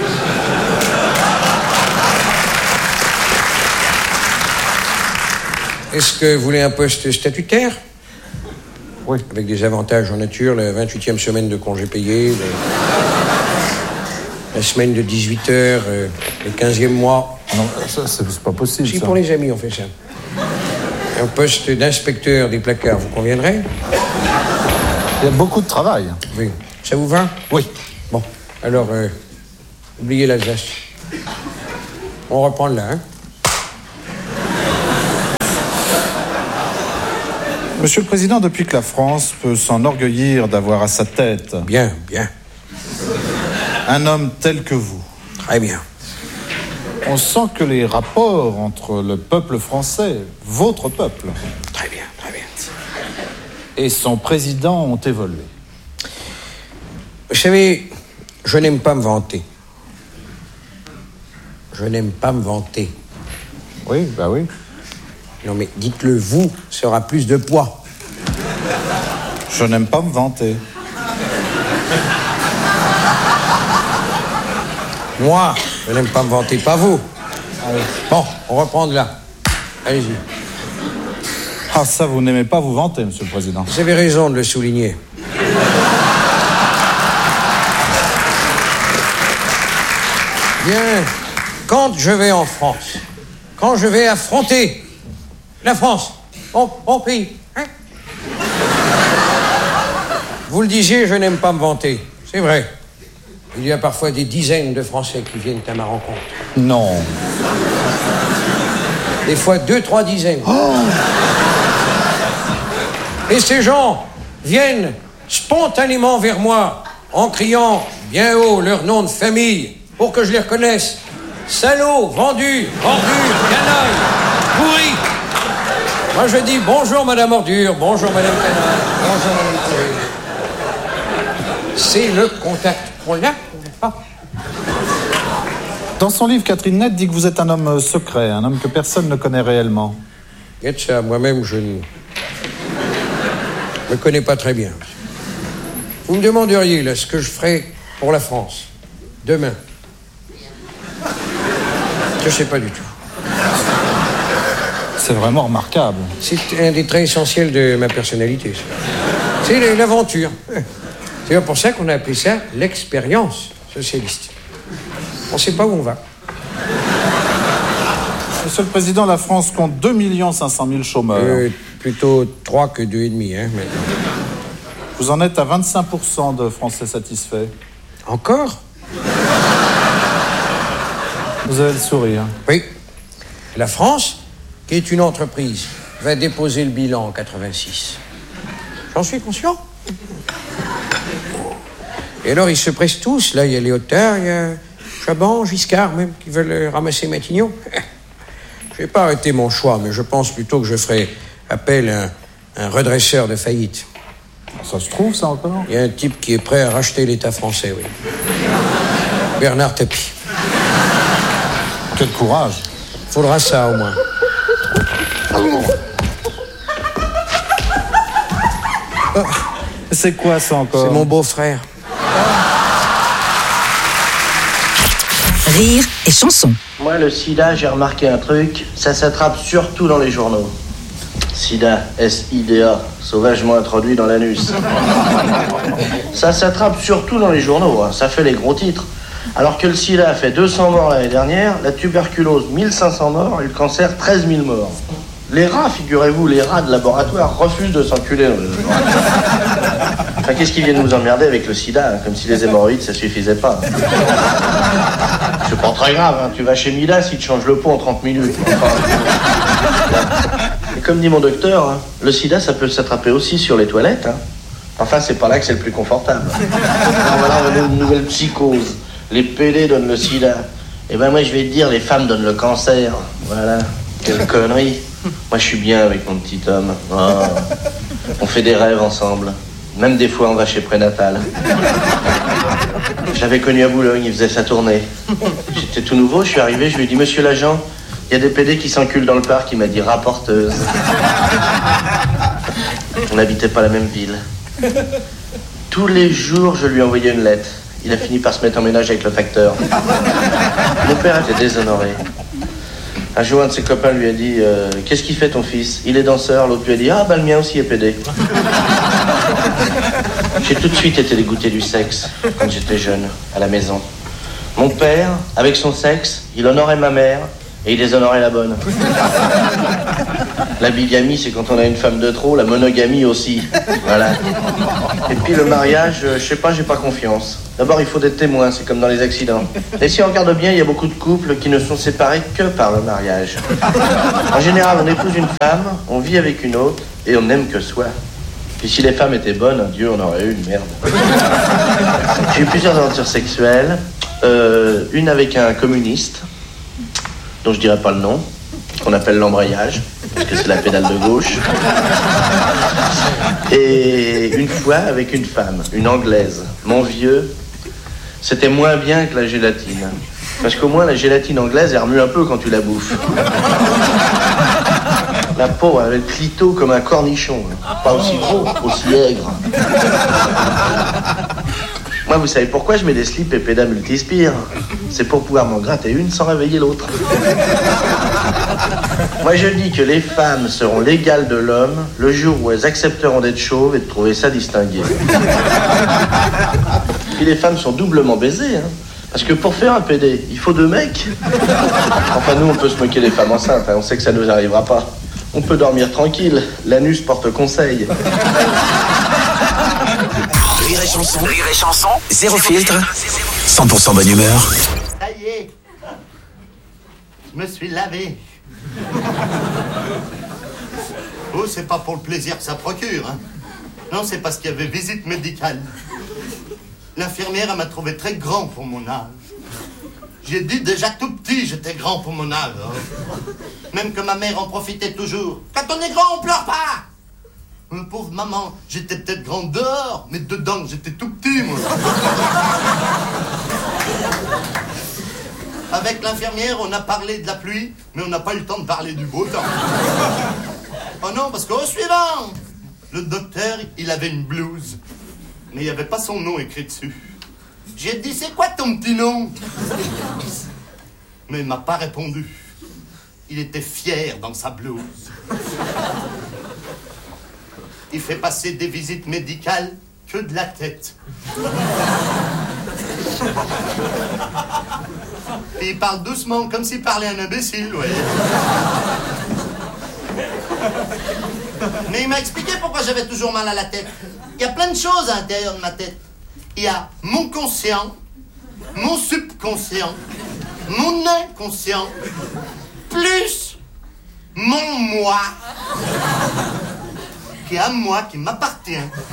Est-ce que vous voulez un poste statutaire? Oui. Avec des avantages en nature, la 28e semaine de congé payé, la semaine de 18 heures, le 15e mois. Ah Non, ça, c'est pas possible. Si, ça. pour les amis, on fait ça. Un poste d'inspecteur des placards, vous conviendrez? Il y a beaucoup de travail. Oui. Ça vous va? Oui. Bon, alors, oubliez l'Alsace. On reprend là, hein? Monsieur le Président, depuis que la France peut s'enorgueillir d'avoir à sa tête... Bien. Un homme tel que vous. Très bien. On sent que les rapports entre le peuple français, votre peuple... Très bien. Et son président ont évolué. Vous savez, je n'aime pas me vanter. Oui, bah oui. Non mais dites-le, vous, ça aura plus de poids. Je n'aime pas me vanter. Moi, je n'aime pas me vanter, pas vous. Bon, on reprend de là. Allez-y. Ah, ça, vous n'aimez pas vous vanter, Monsieur le Président. Vous avez raison de le souligner. Bien, quand je vais en France, quand je vais affronter la France, mon pays, hein? Vous le disiez, je n'aime pas me vanter. C'est vrai. Il y a parfois des dizaines de Français qui viennent à ma rencontre. Non. Des fois 2-3 dizaines. Oh. Et ces gens viennent spontanément vers moi en criant bien haut leur nom de famille pour que je les reconnaisse. Salaud, vendu, ordure, canaille, pourri. Moi je dis bonjour Madame Ordure, bonjour Madame Canaille, bonjour Madame Pourri. C'est le contact. On l'a pas. Dans son livre, Catherine Nett dit que vous êtes un homme secret, un homme que personne ne connaît réellement. Et ça, moi-même, je ne me connais pas très bien. Vous me demanderiez, là, ce que je ferai pour la France, demain. Je sais pas du tout. C'est vraiment remarquable. C'est un des traits essentiels de ma personnalité, ça. C'est l'aventure. C'est pour ça qu'on a appelé ça l'expérience socialiste. On ne sait pas où on va. Monsieur le Président, la France compte 2 500 000 chômeurs. Plutôt 3 que 2,5, hein, maintenant. Vous en êtes à 25% de Français satisfaits. Encore? Vous avez le sourire. Oui. La France, qui est une entreprise, va déposer le bilan en 86. J'en suis conscient. Et alors, ils se pressent tous. Là, il y a Léotard, il y a Chaban, Giscard, même, qui veulent ramasser Matignon. Je vais pas arrêter mon choix, mais je pense plutôt que je ferai appel à un redresseur de faillite. Ça se trouve, ça, encore? Il y a un type qui est prêt à racheter l'État français, oui. Bernard Tapie. Quel courage. Faudra ça, au moins. Oh, c'est quoi, ça, encore? C'est mon beau-frère. Rire et chanson. Moi, le sida, j'ai remarqué un truc, ça s'attrape surtout dans les journaux. Sida, S-I-D-A, sauvagement introduit dans l'anus. Ça s'attrape surtout dans les journaux, hein. Ça fait les gros titres. Alors que le sida a fait 200 morts l'année dernière, la tuberculose 1500 morts et le cancer 13 000 morts. Les rats, figurez-vous, les rats de laboratoire refusent de s'enculer. Enfin, qu'est-ce qu'ils viennent nous emmerder avec le sida, hein, comme si les hémorroïdes, ça suffisait pas. C'est pas très grave, hein. Tu vas chez Midas, il te change le pot en 30 minutes. Enfin, et comme dit mon docteur, hein, le sida, ça peut s'attraper aussi sur les toilettes. Hein. Enfin, c'est pas là que c'est le plus confortable. Alors voilà, on a une nouvelle psychose. Les PD donnent le sida. Et ben moi, je vais te dire, les femmes donnent le cancer. Voilà, quelle connerie. Moi, je suis bien avec mon petit homme. Oh. On fait des rêves ensemble. Même des fois, on va chez Prénatal. Je l'avais connu à Boulogne, il faisait sa tournée. J'étais tout nouveau, je suis arrivé, je lui ai dit, monsieur l'agent, il y a des PD qui s'enculent dans le parc. Il m'a dit, rapporteuse. On n'habitait pas la même ville. Tous les jours, je lui envoyais une lettre. Il a fini par se mettre en ménage avec le facteur. Mon père était déshonoré. Un jour, un de ses copains lui a dit qu'est-ce qu'il fait ton fils? Il est danseur. L'autre lui a dit ah, bah le mien aussi est PD. J'ai tout de suite été dégoûté du sexe quand j'étais jeune, à la maison. Mon père, avec son sexe, il honorait ma mère Et il déshonorait la bonne. La bigamie, c'est quand on a une femme de trop, la monogamie aussi. Voilà. Et puis le mariage, je sais pas, j'ai pas confiance. D'abord, il faut des témoins, c'est comme dans les accidents. Et si on regarde bien, il y a beaucoup de couples qui ne sont séparés que par le mariage. En général, on épouse une femme, on vit avec une autre, et on n'aime que soi. Puis si les femmes étaient bonnes, Dieu en aurait eu une merde. J'ai eu plusieurs aventures sexuelles. Une avec un communiste, dont je dirais pas le nom, qu'on appelle l'embrayage, parce que c'est la pédale de gauche. Et une fois avec une femme, une anglaise. Mon vieux, c'était moins bien que la gélatine. Parce qu'au moins la gélatine anglaise, elle remue un peu quand tu la bouffes. La peau avait le clito comme un cornichon. Pas aussi gros, aussi aigre. Moi, vous savez pourquoi je mets des slips et pédas multispire? C'est pour pouvoir m'en gratter une sans réveiller l'autre. Moi, je dis que les femmes seront l'égale de l'homme le jour où elles accepteront d'être chauves et de trouver ça distingué. Puis les femmes sont doublement baisées, hein. Parce que pour faire un PD, il faut 2 mecs. Enfin, nous, on peut se moquer des femmes enceintes, hein. On sait que ça ne nous arrivera pas. On peut dormir tranquille. L'anus porte conseil. Rire et chanson, zéro filtre, 100% bonne humeur. Ça y est, je me suis lavé. Oh, c'est pas pour le plaisir que ça procure, hein. Non, c'est parce qu'il y avait visite médicale. L'infirmière, elle m'a trouvé très grand pour mon âge. J'ai dit déjà tout petit, j'étais grand pour mon âge. Hein. Même que ma mère en profitait toujours. Quand on est grand, on pleure pas. Pauvre maman, j'étais peut-être grande dehors, mais dedans, j'étais tout petit, moi. Avec l'infirmière, on a parlé de la pluie, mais on n'a pas eu le temps de parler du beau temps. Oh non, parce qu'au suivant, le docteur, il avait une blouse, mais il n'y avait pas son nom écrit dessus. J'ai dit, c'est quoi ton petit nom? Mais il m'a pas répondu. Il était fier dans sa blouse. Il fait passer des visites médicales que de la tête. Et il parle doucement, comme s'il parlait un imbécile, ouais. Mais il m'a expliqué pourquoi j'avais toujours mal à la tête. Il y a plein de choses à l'intérieur de ma tête. Il y a mon conscient, mon subconscient, mon inconscient, plus mon moi, qui est à moi, qui m'appartient.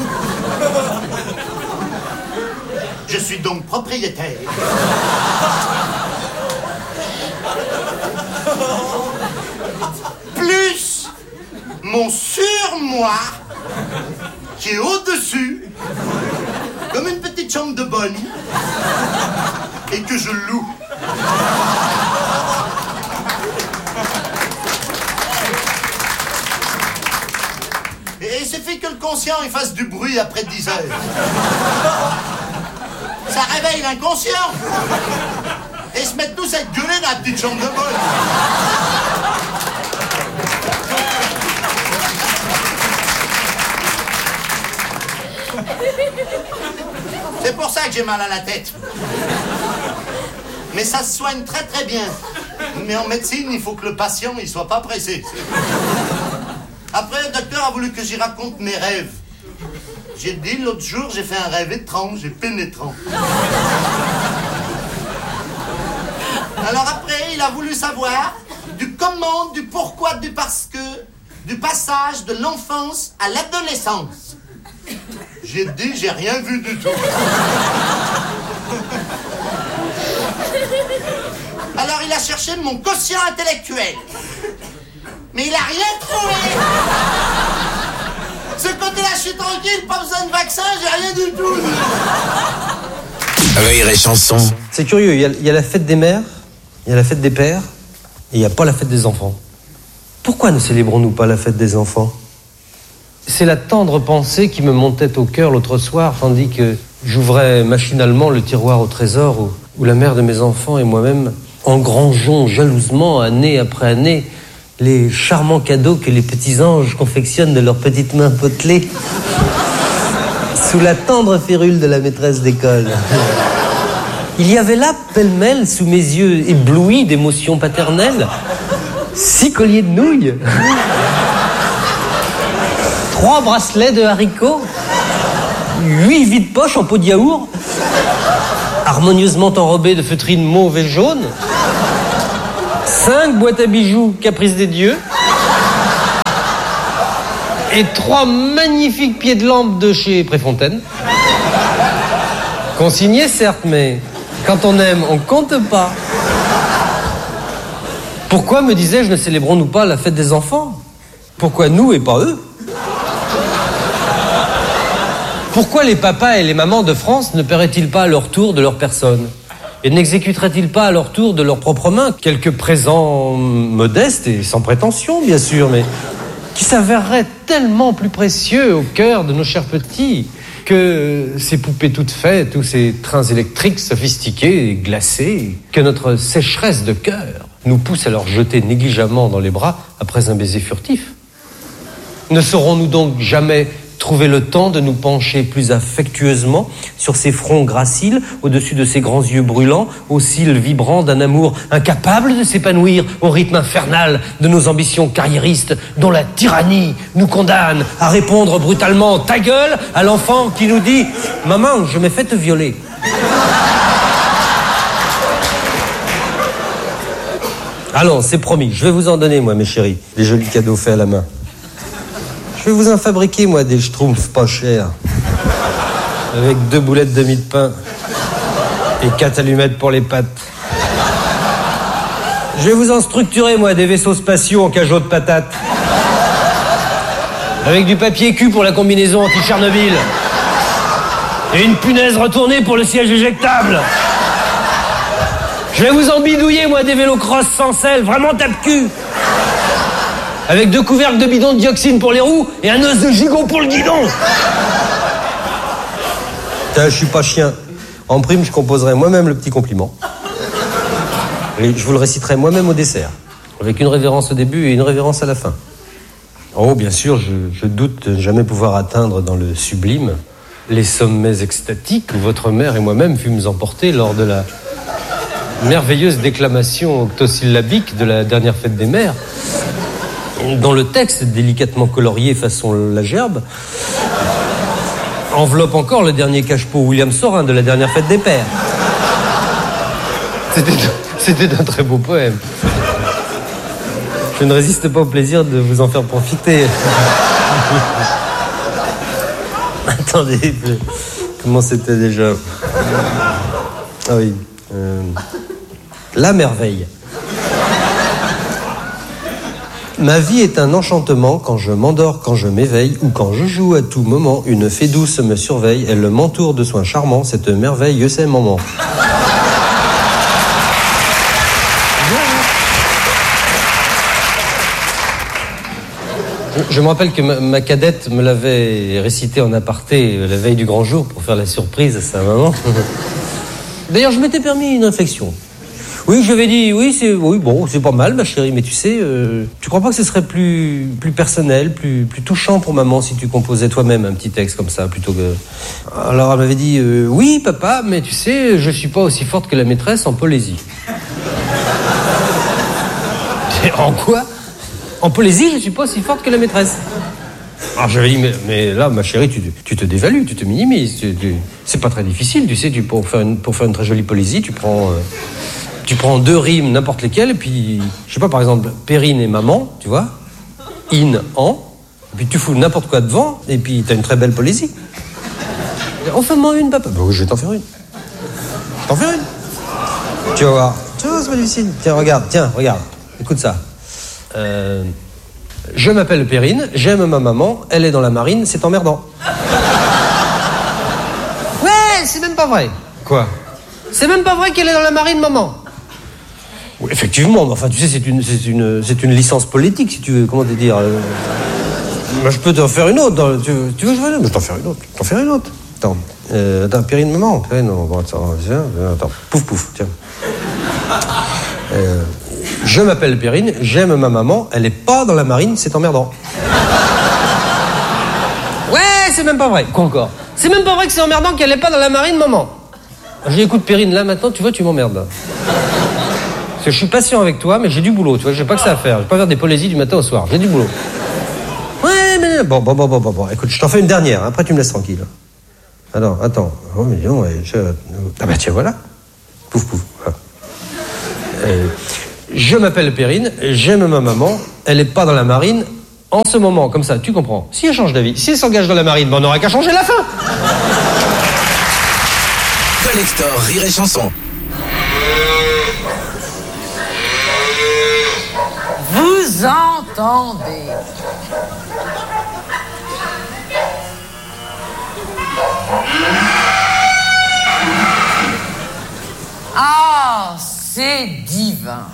Je suis donc propriétaire. Plus mon surmoi, qui est au-dessus, comme une petite chambre de bonne, et que je loue. Et il suffit que le conscient il fasse du bruit après 10 heures. Ça réveille l'inconscient. Et ils se mettent tous à gueuler dans la petite chambre de bonne. C'est pour ça que j'ai mal à la tête. Mais ça se soigne très très bien. Mais en médecine, il faut que le patient il soit pas pressé. Après, le docteur a voulu que j'y raconte mes rêves. J'ai dit, l'autre jour, j'ai fait un rêve étrange et pénétrant. Alors après, il a voulu savoir du comment, du pourquoi, du parce que, du passage de l'enfance à l'adolescence. J'ai dit, j'ai rien vu du tout. Alors il a cherché mon quotient intellectuel. Mais il a rien trouvé. Ce côté-là, je suis tranquille, pas besoin de vaccin, j'ai rien du tout. Rire et chanson. C'est curieux, il y a la fête des mères, il y a la fête des pères, et il n'y a pas la fête des enfants. Pourquoi ne célébrons-nous pas la fête des enfants? C'est la tendre pensée qui me montait au cœur l'autre soir, tandis que j'ouvrais machinalement le tiroir au trésor où la mère de mes enfants et moi-même engrangeons jalousement, année après année, les charmants cadeaux que les petits anges confectionnent de leurs petites mains potelées sous la tendre férule de la maîtresse d'école. Il y avait là, pêle-mêle, sous mes yeux éblouis d'émotions paternelles, 6 colliers de nouilles, 3 bracelets de haricots, 8 vides-poches en pot de yaourt, harmonieusement enrobés de feutrines mauve et jaune, 5 boîtes à bijoux Caprice des dieux, et 3 magnifiques pieds de lampe de chez Préfontaine. Consignés, certes, mais quand on aime, on compte pas. Pourquoi, me disais-je, ne célébrons-nous pas la fête des enfants? Pourquoi nous et pas eux? Pourquoi les papas et les mamans de France ne paieraient-ils pas à leur tour de leur personne? Et n'exécuteraient-ils pas à leur tour de leurs propres mains quelques présents modestes et sans prétention, bien sûr, mais qui s'avéreraient tellement plus précieux au cœur de nos chers petits que ces poupées toutes faites ou ces trains électriques sophistiqués et glacés, que notre sécheresse de cœur nous pousse à leur jeter négligemment dans les bras après un baiser furtif? Ne saurons-nous donc jamais trouver le temps de nous pencher plus affectueusement sur ces fronts graciles, au-dessus de ces grands yeux brûlants, aux cils vibrants d'un amour incapable de s'épanouir au rythme infernal de nos ambitions carriéristes, dont la tyrannie nous condamne à répondre brutalement « ta gueule » à l'enfant qui nous dit « maman, je m'ai fait te violer ». Allons, c'est promis, je vais vous en donner, moi, mes chéris, les jolis cadeaux faits à la main. Je vais vous en fabriquer, moi, des schtroumpfs pas chers. Avec 2 boulettes de mie de pain et 4 allumettes pour les pattes. Je vais vous en structurer, moi, des vaisseaux spatiaux en cajot de patates. Avec du papier cul pour la combinaison anti-Tchernobyl. Et une punaise retournée pour le siège éjectable. Je vais vous en bidouiller, moi, des vélos cross sans selle, vraiment tape-cul. Avec 2 couvercles de bidon de dioxine pour les roues et un os de gigot pour le guidon. Putain, je suis pas chien. En prime, je composerai moi-même le petit compliment. Et je vous le réciterai moi-même au dessert. Avec une révérence au début et une révérence à la fin. Oh, bien sûr, je doute de jamais pouvoir atteindre dans le sublime les sommets extatiques où votre mère et moi-même fûmes emportés lors de la merveilleuse déclamation octosyllabique de la dernière fête des mères, dont le texte, délicatement colorié façon la gerbe, enveloppe encore le dernier cache-pot William Sorin de la dernière fête des pères. C'était un très beau poème. Je ne résiste pas au plaisir de vous en faire profiter. Attendez, comment c'était déjà? Ah oui. La merveille. Ma vie est un enchantement quand je m'endors, quand je m'éveille ou quand je joue à tout moment. Une fée douce me surveille, elle m'entoure de soins charmants. Cette merveille, c'est maman. Je me rappelle que ma cadette me l'avait récité en aparté la veille du grand jour pour faire la surprise à sa maman. D'ailleurs, je m'étais permis une réflexion. Oui, je lui avais dit, c'est pas mal, ma chérie, mais tu sais, tu crois pas que ce serait plus personnel, plus touchant pour maman si tu composais toi-même un petit texte comme ça, plutôt que... Alors elle m'avait dit, oui, papa, mais tu sais, je suis pas aussi forte que la maîtresse en poésie. En quoi? En poésie, je suis pas aussi forte que la maîtresse. Alors j'avais dit, mais là, ma chérie, tu te dévalues, tu te minimises. C'est pas très difficile, tu sais, pour faire une très jolie poésie, tu prends 2 rimes, n'importe lesquelles, et puis, je sais pas, par exemple, Perrine et maman, tu vois, in, en, et puis tu fous n'importe quoi devant, et puis t'as une très belle poésie. En fais-moi une, papa. Bon, je vais t'en faire une. T'en faire une. Tu vas voir. Tu vois, c'est pas difficile. Tiens, regarde. Écoute ça. Je m'appelle Perrine, j'aime ma maman, elle est dans la marine, c'est emmerdant. Ouais, c'est même pas vrai. Quoi? C'est même pas vrai qu'elle est dans la marine, maman. Oui, effectivement, mais enfin, tu sais, c'est une licence politique, si tu veux, comment te dire. Moi, je peux t'en faire une autre. Tu veux que je fasse une autre? T'en faire une autre. Attends, Perrine, maman. Perrine, non, bon, attends. Pouf, tiens. Je m'appelle Perrine, j'aime ma maman, elle est pas dans la marine, c'est emmerdant. Ouais, c'est même pas vrai. Quoi encore? C'est même pas vrai que c'est emmerdant qu'elle est pas dans la marine, maman. J'ai écoute Perrine, là maintenant, tu vois, tu m'emmerdes. Là. Parce que je suis patient avec toi, mais j'ai du boulot, tu vois, j'ai pas que ça à faire. Je vais pas faire des polésies du matin au soir, j'ai du boulot. Ouais, mais bon. Écoute, je t'en fais une dernière, hein, après tu me laisses tranquille. Alors, attends. Oh, mais non, ah bah tiens, voilà. Pouf. Je m'appelle Perrine, j'aime ma maman, elle est pas dans la marine. En ce moment, comme ça, tu comprends. Si elle change d'avis, si elle s'engage dans la marine, ben on n'aura qu'à changer la fin. Collector Rire et Chanson. Vous entendez? Ah, c'est divin.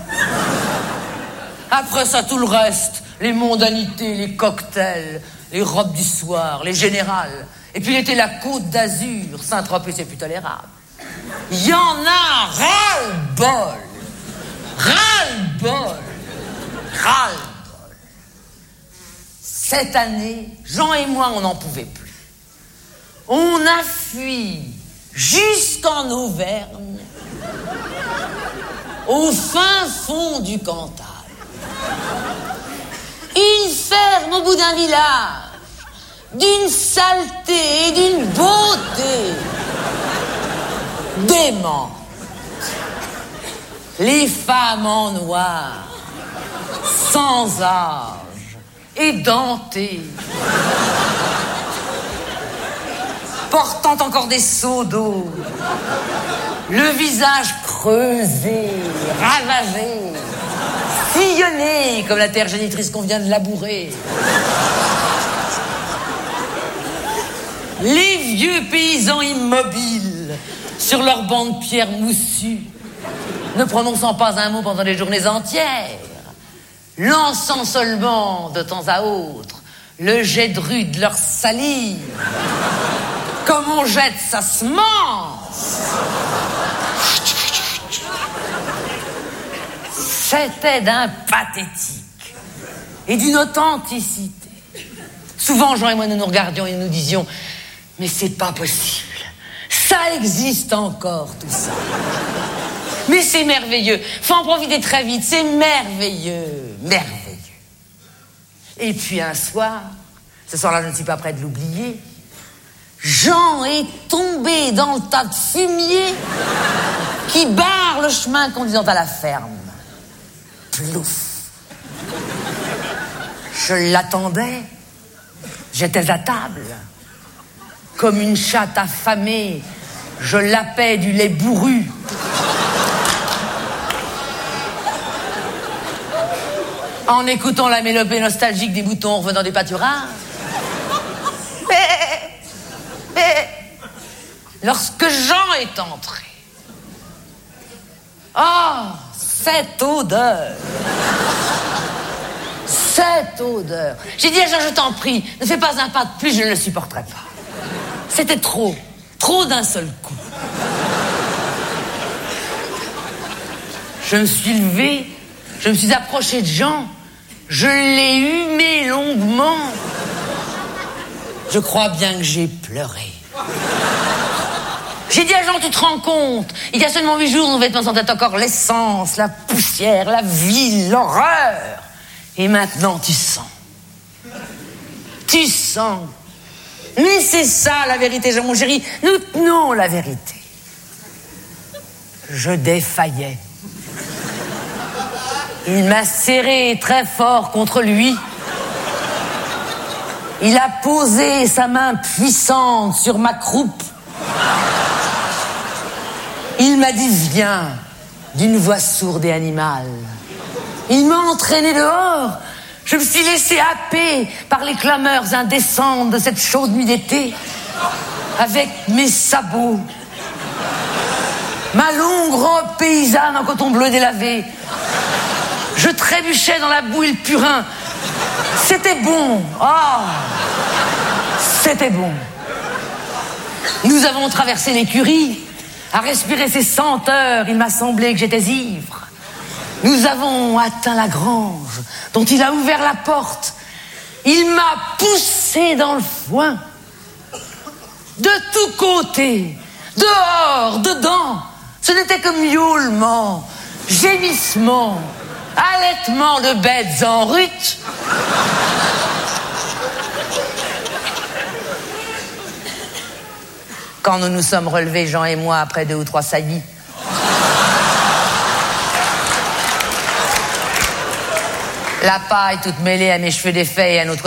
Après ça, tout le reste, les mondanités, les cocktails, les robes du soir, les générales. Et puis il était la Côte d'Azur, Saint-Tropez, c'est plus tolérable. Il y en a ras-le-bol. Ras-le-bol. Ras-le-bol. Cette année, Jean et moi, on n'en pouvait plus. On a fui jusqu'en Auvergne, au fin fond du Cantal. Une ferme au bout d'un village, d'une saleté et d'une beauté démente. Les femmes en noir, sans âge, édentées, portant encore des seaux d'eau, le visage creusé, ravagé, sillonné comme la terre génitrice qu'on vient de labourer. Les vieux paysans immobiles sur leurs bancs de pierre moussus, ne prononçant pas un mot pendant des journées entières, lançant seulement de temps à autre le jet de rue de leur salive, comme on jette sa semence. C'était d'un pathétique et d'une authenticité. Souvent, Jean et moi, nous nous regardions et nous disions « Mais c'est pas possible. Ça existe encore, tout ça. Mais c'est merveilleux. Faut en profiter très vite. C'est merveilleux. Merveilleux. » Et puis un soir, ce soir-là, je ne suis pas près de l'oublier, Jean est tombé dans le tas de fumier qui barre le chemin conduisant à la ferme. Plouf. Je l'attendais. J'étais à table. Comme une chatte affamée, je lapais du lait bourru. En écoutant la mélopée nostalgique des boutons revenant des pâturages. Lorsque Jean est entré, cette odeur! Cette odeur! J'ai dit à Jean, je t'en prie, ne fais pas un pas de plus, je ne le supporterai pas. C'était trop d'un seul coup. Je me suis levé, je me suis approché de Jean, je l'ai humé longuement. Je crois bien que j'ai pleuré. J'ai dit à Jean, tu te rends compte, il y a seulement 8 jours, nos vêtements sentaient encore l'essence, la poussière, la ville, l'horreur. Et maintenant, tu sens. Tu sens. Mais c'est ça, la vérité, Jean, mon chéri. Nous tenons la vérité. Je défaillais. Il m'a serré très fort contre lui. Il a posé sa main puissante sur ma croupe. Il m'a dit « Viens » d'une voix sourde et animale. Il m'a entraîné dehors. Je me suis laissé happer par les clameurs indécentes de cette chaude nuit d'été. Avec mes sabots, ma longue robe paysanne en coton bleu délavé. Je trébuchais dans la boue et le purin. C'était bon. C'était bon. Nous avons traversé l'écurie. À respirer ces senteurs, il m'a semblé que j'étais ivre. Nous avons atteint la grange, dont il a ouvert la porte. Il m'a poussé dans le foin. De tous côtés, Dehors, dedans, ce n'était que miaulement, gémissement, allaitement de bêtes en rut. Quand nous nous sommes relevés, Jean et moi, après 2 ou 3 saillies, la paille toute mêlée à mes cheveux défaits et à notre